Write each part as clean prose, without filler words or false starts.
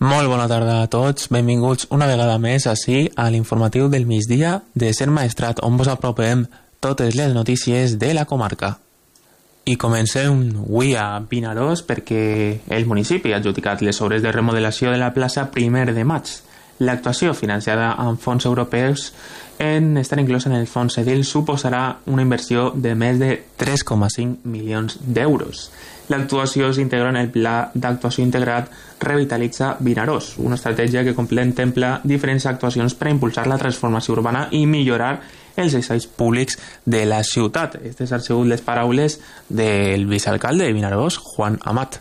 Molt bona tarda a tots, benvinguts una vegada més ací a l'informatiu del migdia de Ser Maestrat, on vos apropem totes les notícies de la comarca. I comencem avui a Vinaròs perquè el municipi ha adjudicat les obres de remodelació de la plaça 1 de maig. L'actuació, financiada amb fons europeus, en estar inclosa en el fons EDIL, suposarà una inversió de més de 3,5 milions d'euros. L'actuació s'integra en el Pla d'Actuació Integrat Revitalitza Vinaròs, una estratègia que contempla diferents actuacions per a impulsar la transformació urbana i millorar els espais públics de la ciutat. Aquestes han sigut les paraules del vicealcalde de Vinaròs, Juan Amat.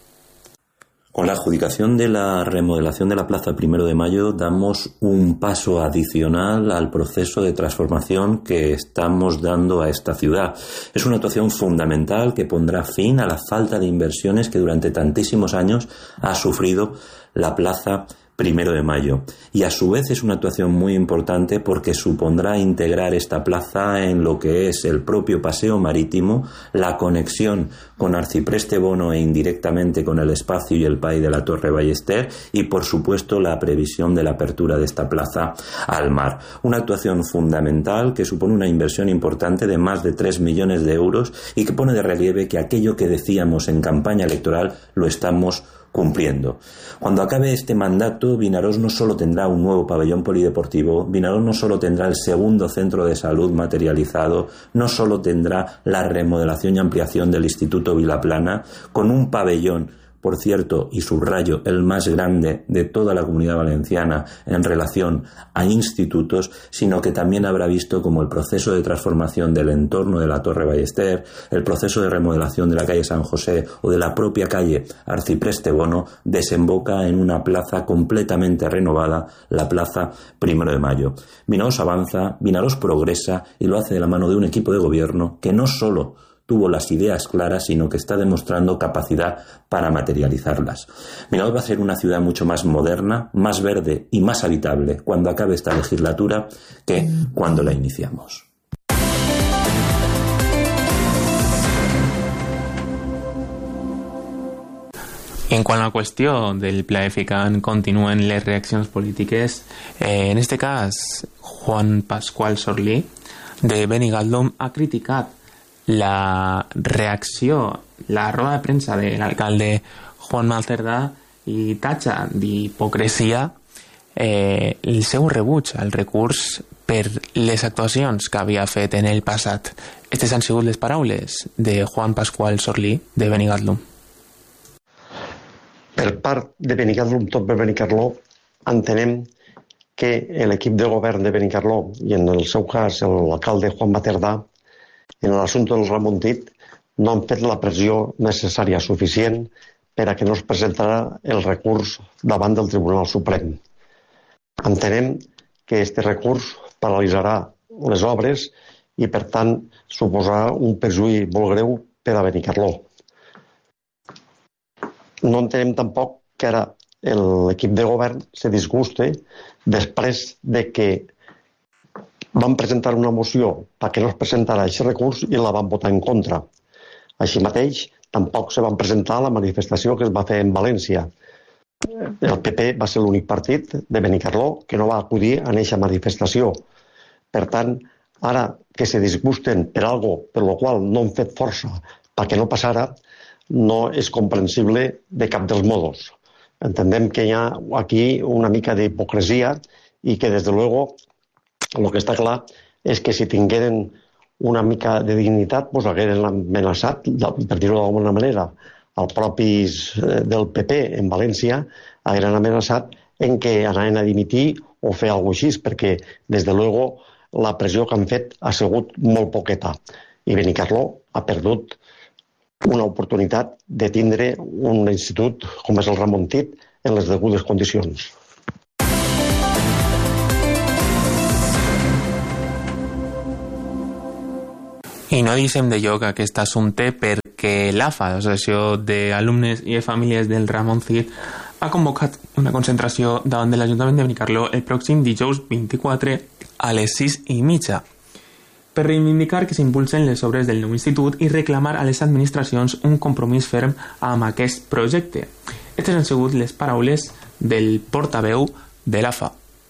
Con la adjudicación de la remodelación de la Plaza 1 de Mayo damos un paso adicional al proceso de transformación que estamos dando a esta ciudad. Es una actuación fundamental que pondrá fin a la falta de inversiones que durante tantísimos años ha sufrido la Plaza 1 de Mayo. Y a su vez es una actuación muy importante porque supondrá integrar esta plaza en lo que es el propio paseo marítimo, la conexión con Arcipreste Bono e indirectamente con el espacio y el PAI de la Torre Ballester y por supuesto la previsión de la apertura de esta plaza al mar. Una actuación fundamental que supone una inversión importante de más de 3 millones de euros y que pone de relieve que aquello que decíamos en campaña electoral lo estamos cumpliendo. Cuando acabe este mandato, Vinaròs no solo tendrá un nuevo pabellón polideportivo, Vinaròs no solo tendrá el segundo centro de salud materializado, no solo tendrá la remodelación y ampliación del Instituto Vilaplana, con un pabellón, por cierto, y subrayo, el más grande de toda la Comunidad Valenciana en relación a institutos, sino que también habrá visto como el proceso de transformación del entorno de la Torre Ballester, el proceso de remodelación de la calle San José o de la propia calle Arcipreste Bono desemboca en una plaza completamente renovada, la Plaza 1 de Mayo. Vinaròs avanza, Vinaròs progresa y lo hace de la mano de un equipo de gobierno que no solo tuvo las ideas claras, sino que está demostrando capacidad para materializarlas. Vinaròs va a ser una ciudad mucho más moderna, más verde y más habitable cuando acabe esta legislatura que cuando la iniciamos. En quant a la qüestió del Pla EFICAN, continuen les reaccions polítiques. En este cas, Juan Pascual Sorlí, de Benigàltum, ha criticat la reacció, la roda de premsa de l'alcalde Juan Malcerdà i tatxa d'hipocresia el seu rebuig al recurs per les actuacions que havia fet en el passat. Aquestes han sigut les paraules de Juan Pascual Sorlí, de Benigàltum. Per part de Benigàltum, tot per Benicarló, entenem que l'equip de govern de Benicarló, i en el seu cas l'alcalde Juan Malcerdà, en l'assumpte del remuntit, no han fet la pressió necessària suficient per a que no es presentarà el recurs davant del Tribunal Suprem. Entenem que aquest recurs paralitzarà les obres i, per tant, suposarà un perjuís molt greu per a Benicarló. No entenem tampoc que ara l'equip de govern se disguste després de que van presentar una moció perquè no es presentara aquest recurs i la van votar en contra. Així mateix, tampoc se van presentar a la manifestació que es va fer en València. El PP va ser l'únic partit de Benicarló que no va acudir a aquesta manifestació. Per tant, ara que se disgusten per algo per lo qual no han fet força perquè no passara, no és comprensible de cap dels modos. Entenem que hi ha aquí una mica d'hipocresia i que, des de luego, el que està clar és que si tingueren una mica de dignitat, doncs hagueren amenaçat, per dir-ho d'alguna manera, els propis del PP en València hagueren amenaçat en que anaven a dimitir o fer alguna cosa així, perquè, des de luego, la pressió que han fet ha sigut molt poqueta. I Benicarló ha perdut una oportunitat de tindre un institut com és el Remontit en les degudes condicions. I no deixem de lloc aquest assumpte perquè l'AFA, l'Associació d'Alumnes i de Famílies del Ramon Cid, ha convocat una concentració davant de l'Ajuntament de Benicarló el pròxim dijous 24 a les 6:30 per reivindicar que s'impulsen les obres del nou institut i reclamar a les administracions un compromís ferm amb aquest projecte. Aquestes han sigut les paraules del portaveu de l'AFA.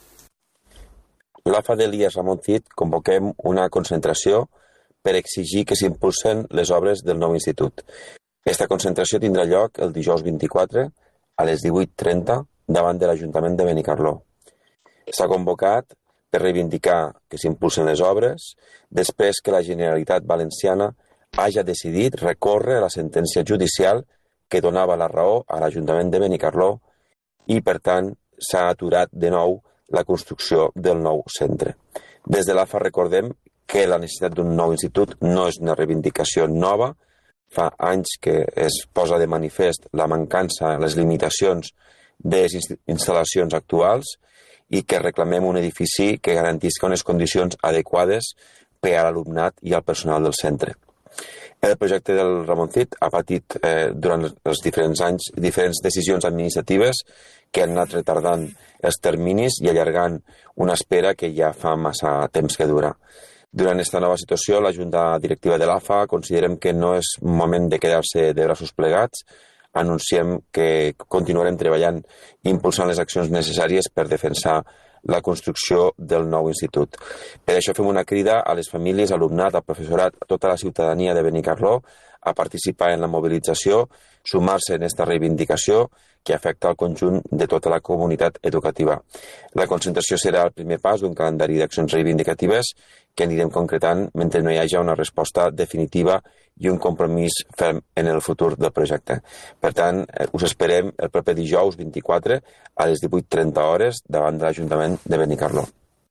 L'AFA d'Elies Ramon Cid convoquem una concentració per exigir que s'impulsen les obres del nou institut. Aquesta concentració tindrà lloc el dijous 24 a les 18:30 davant de l'Ajuntament de Benicarló. S'ha convocat per reivindicar que s'impulsen les obres després que la Generalitat Valenciana hagi decidit recórrer a la sentència judicial que donava la raó a l'Ajuntament de Benicarló i, per tant, s'ha aturat de nou la construcció del nou centre. Des de l'AFA recordem que la necessitat d'un nou institut no és una reivindicació nova. Fa anys que es posa de manifest la mancança, les limitacions de les instal·lacions actuals i que reclamem un edifici que garantisca unes condicions adequades per a l'alumnat i al personal del centre. El projecte del Ramon Cid ha patit durant els diferents anys diferents decisions administratives que han anat retardant els terminis i allargant una espera que ja fa massa temps que dura. Durant aquesta nova situació, la Junta Directiva de l'AFA considerem que no és moment de quedar-se de braços plegats. Anunciem que continuarem treballant i impulsant les accions necessàries per defensar la construcció del nou institut. Per això fem una crida a les famílies, alumnat, al professorat, a tota la ciutadania de Benicarló a participar en la mobilització, sumar-se en aquesta reivindicació que afecta al conjunt de tota la comunitat educativa. La concentració serà el primer pas d'un calendari d'accions reivindicatives que anirem concretant mentre no hi hagi una resposta definitiva i un compromís ferm en el futur del projecte. Per tant, us esperem el proper dijous 24 a les 18:30 hores davant de l'Ajuntament de Benicarló.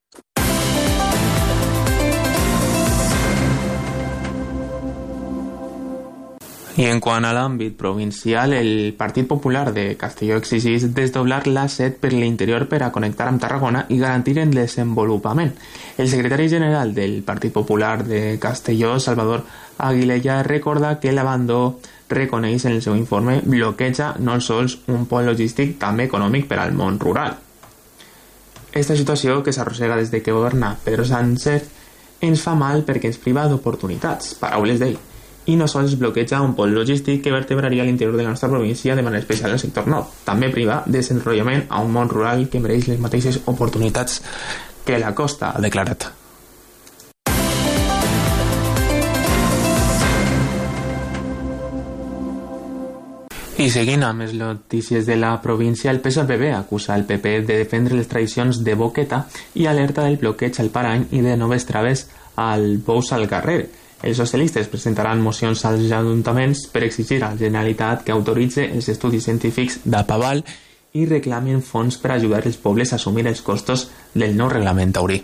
I en quant a l'àmbit provincial, el Partit Popular de Castelló exigeix desdoblar l'A7 per l'interior per a connectar amb Tarragona i garantir el desenvolupament. El secretari general del Partit Popular de Castelló, Salvador Aguilella, recorda que l'abandó reconeix en el seu informe bloqueja no sols un pol logístic també econòmic per al món rural. Esta situació, que s'arrossega des de que governa Pedro Sánchez, ens fa mal perquè ens priva d'oportunitats, paraules d'ell, i no sols bloqueja un pol logístic que vertebraria l'interior de la nostra província de manera especial el sector nord, també priva de desenvolupament a un món rural que mereix les mateixes oportunitats que la costa, ha declarat. I seguint amb les notícies de la província, el PSPB acusa el PP de defendre les tradicions de Boqueta i alerta del bloqueig al Parany i de noves traves al Bous al Carrer. Els socialistes presentaran mocions als ajuntaments per exigir a la Generalitat que autoritzi els estudis científics d'Apaval i reclamen fons per ajudar els pobles a assumir els costos del nou reglament taurí.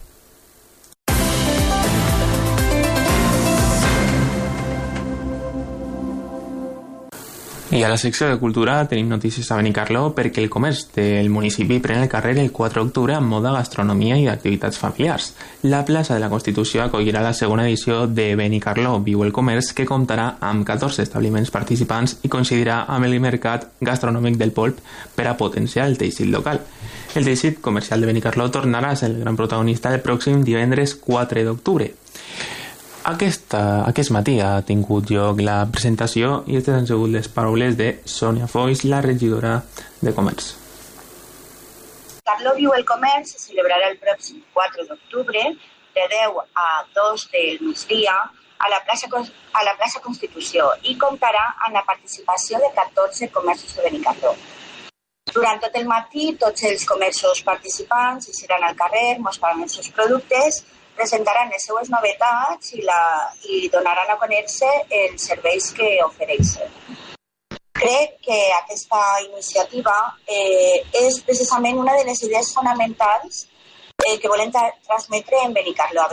I a la secció de cultura tenim notícies a Benicarló perquè el comerç del municipi pren el carrer el 4 d'octubre amb moda, gastronomia i activitats familiars. La plaça de la Constitució acollirà la segona edició de Benicarló Viu el Comerç, que comptarà amb 14 establiments participants i coincidirà amb el mercat gastronòmic del Polp per a potenciar el teixit local. El teixit comercial de Benicarló tornarà a ser el gran protagonista el pròxim divendres 4 d'octubre. Aquest matí ha tingut lloc la presentació i aquestes han sigut les paraules de Sònia Foix, la regidora de Comerç. Benicarló Viu el Comerç se celebrarà el pròxim 4 d'octubre de 10 a 2 del migdia a la plaça Constitució i comptarà amb la participació de 14 comerços de Benicarló. Durant tot el matí, tots els comerços participants seran al carrer, mostraran els seus productes, presentaran les seues novetats i donaran a conèixer els serveis que ofereixen. Crec que aquesta iniciativa és precisament una de les idees fonamentals que volem transmetre en Benicarló.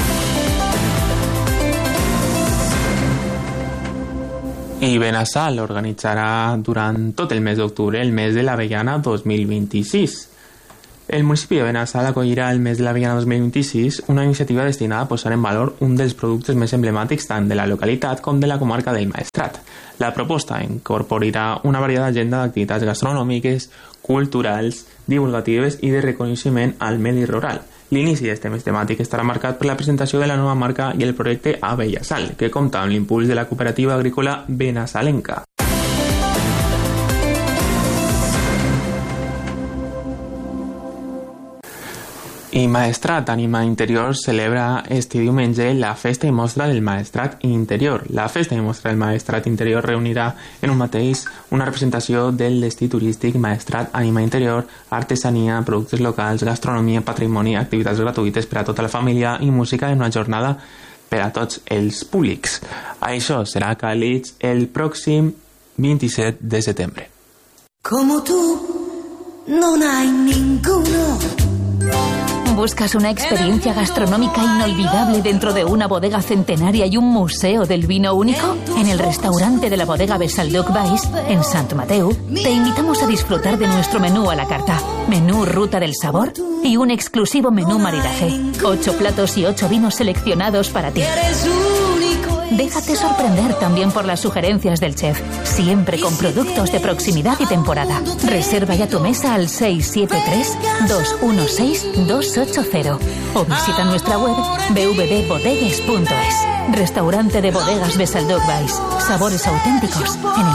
I Benassal organitzarà durant tot el mes d'octubre el mes de l'Avellana 2026. El municipi de Benassal acollirà el mes de l'Avellana 2026, una iniciativa destinada a posar en valor un dels productes més emblemàtics tant de la localitat com de la comarca del Maestrat. La proposta incorporarà una variada agenda d'activitats gastronòmiques, culturals, divulgatives i de reconeixement al medi rural. L'inici d'aquest mes temàtic estarà marcat per la presentació de la nova marca i el projecte Avellassal, que compta amb l'impuls de la cooperativa agrícola benassalenca. I Maestrat Ànima Interior celebra este diumenge la festa i mostra del Maestrat Interior. La festa i mostra del Maestrat Interior reunirà en un mateix una representació del destí turístic Maestrat Ànima Interior, artesania, productes locals, gastronomia, patrimoni, activitats gratuïtes per a tota la família i música en una jornada per a tots els públics. Això serà a Càlig el pròxim 27 de setembre. Como tú, no hay ninguno. ¿Buscas una experiencia gastronómica inolvidable dentro de una bodega centenaria y un museo del vino único? En el restaurante de la bodega Besalduc Baix, en Sant Mateu, te invitamos a disfrutar de nuestro menú a la carta, menú Ruta del Sabor y un exclusivo menú maridaje. 8 platos y 8 vinos seleccionados para ti. Déjate sorprender también por las sugerencias del chef, siempre con productos de proximidad y temporada. Reserva ya tu mesa al 673-216-280 o visita nuestra web www.bodegues.es. Restaurante de Bodegas Besalduc Baix. Sabores auténticos en el